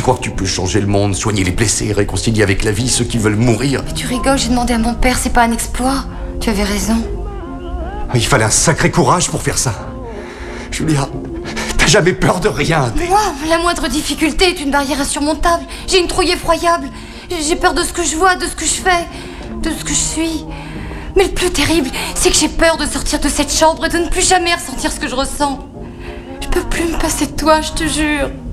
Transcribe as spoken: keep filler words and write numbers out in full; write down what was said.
crois que tu peux changer le monde, soigner les blessés, réconcilier avec la vie ceux qui veulent mourir. Mais tu rigoles, j'ai demandé à mon père, c'est pas un exploit. Tu avais raison. Il fallait un sacré courage pour faire ça. Julia, t'as jamais peur de rien. Moi, la moindre difficulté est une barrière insurmontable. J'ai une trouille effroyable. J'ai peur de ce que je vois, de ce que je fais, de ce que je suis. Mais le plus terrible, c'est que j'ai peur de sortir de cette chambre et de ne plus jamais ressentir ce que je ressens. Je peux plus me passer de toi, je te jure.